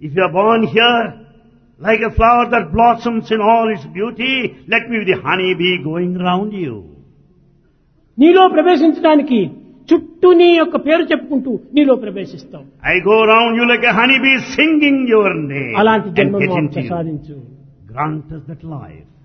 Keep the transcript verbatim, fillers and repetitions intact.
If you are born here, like a flower that blossoms in all its beauty, let me be the honey bee going round you. నీలో ప్రవేశించడానికి చుట్టూ నీ యొక్క పేరు చెప్పుకుంటూ నీలో ప్రవేశిస్తాం. I go around you like a honey bee singing your name అలాంటి and జన్మను get మాకు into you. ప్రసాదించు. Grant us that life.